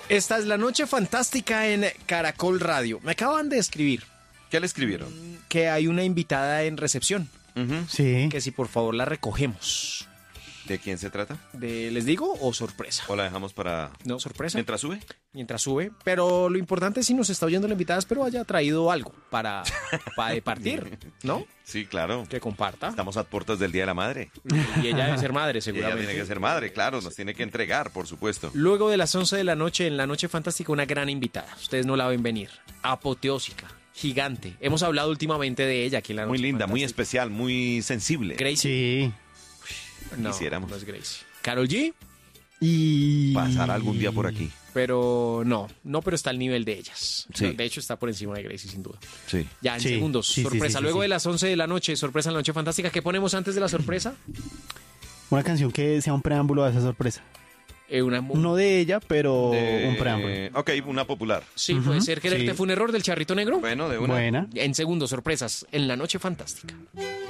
Esta es la noche fantástica en Caracol Radio. Me acaban de escribir ¿Qué le escribieron? que hay una invitada en recepción, Sí. que si por favor la recogemos. ¿De quién se trata? ¿Les digo o sorpresa? ¿O la dejamos para No, sorpresa. mientras sube? Mientras sube, pero lo importante es si nos está oyendo la invitada, espero haya traído algo para departir, ¿no? Sí, claro. Que comparta. Estamos a puertas del Día de la Madre. Y ella debe ser madre, Y ella seguramente. tiene que ser madre, claro, nos tiene que entregar, por supuesto. Luego de las 11 de la noche, en la noche fantástica, una gran invitada. Ustedes no la ven venir. Apoteósica, gigante. Hemos hablado últimamente de ella aquí en la noche Muy linda, muy fantástica. especial, muy sensible. Gracie. Sí. No, quisiéramos. no es Gracie. Karol G, Y... Pasar algún día por aquí. pero no, pero está al nivel de ellas. Sí. De hecho, está por encima de Gracie, sin duda. Sí. Ya en Sí, segundos, sí, sí, sorpresa. sí, Luego sí. de las 11 de la noche, sorpresa en la noche fantástica. ¿Qué ponemos antes de la sorpresa? Una canción que sea un preámbulo a esa sorpresa. No de ella, pero un preámbulo. Ok, una popular. Sí, puede ser. ¿Quererte sí. fue un error del Charrito Negro? Bueno, de una. Buena. En segundos, sorpresas en la noche fantástica.